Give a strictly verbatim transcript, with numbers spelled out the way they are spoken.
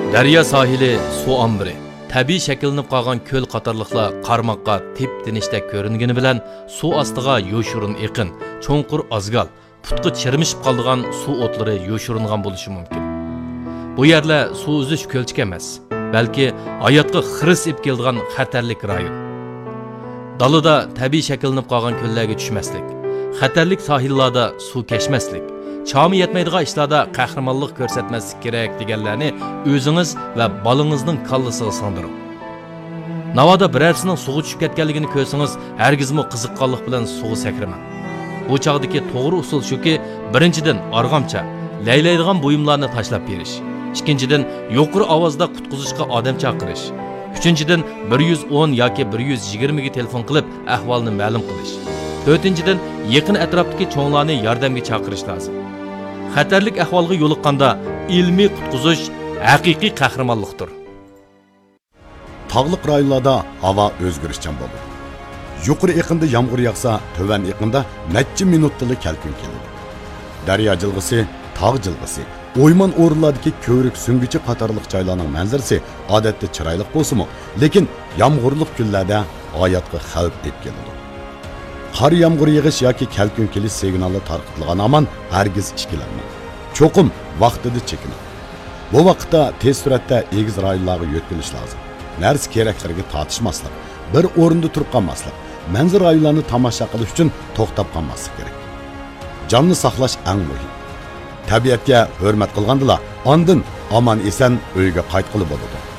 Daryo sohili suv ombiri, tabiiy shakllanib qolgan ko'l qatorliqlar qarmoqqa tep-tinishda ko'ringani bilan suv ostiga yo'shurun eqin, cho'nqur azgal, putqi chirmishib qolgan suv o'tlari yo'shuringan bo'lishi mumkin. Bu yerlar suv uzish ko'lchik emas, balki hayotga xiris ib keladigan xatarlik rayon. Dalada tabiiy shakllanib qolgan ko'llarga tushmaslik, xatarlik sohillarda suv kechmaslik, chami yetmaydigan ishlarda qahramonlik ko'rsatmaslik kerak deganlarni o'zingiz va bolangizning kallasiga singdiring. Navoda birarsining suvga tushib ketganligini ko'rsangiz, hargizmi qiziqqonlik bilan suvga sakramang. Bu chog'dagi to'g'ri usul shuki, birinchidan arg'amcha, laylaydigan buyumlarni tashlab berish. Ikkinchidan yuqori ovozda qutqizishga odam chaqirish. Uchinchidan bir yuz o'n yoki bir yuz yigirma ga telefon qilib ahvolni ma'lum qilish. To'rtinchidan yaqin atrofdagi cho'nglarni yordamga chaqirish lozim. Xatarlik ahvolga yo'liqqanda ilmiy qutqizish haqiqiy qahramonlikdir. Tog'liq rayonlarda havo o'zgarishchan bo'ladi. Yuqori iqimda yomg'ir yog'sa, to'van iqimda necha minutda kelkun keladi. Daryo jilg'isi, tog' jilg'isi, o'yman o'rinlardagi ko'rik sungichi qatorliq joylarning manzarasi odatda chiroyli bo'lsa-mu, lekin yomg'irlik kunlarda hayotga xavf deb keladi. Qar yomg'ir yig'ish yoki kelkun kelish signali tarqatilgan aman hargiz ishkilanma. Cho'qim vaqtida chekining. Bu vaqtda tez suratda egiz rayonlarga yo'tilish lozim. Narsa keraklarga tortishmaslik, bir o'rinda turib qolmaslik, manzara rayonlarni tomosha qilish uchun to'xtab qolmaslik kerak. Jonni saqlash eng muhim. Tabiatga hurmat qilgandila, ondan aman esan uyga qaytqili bo'ladi.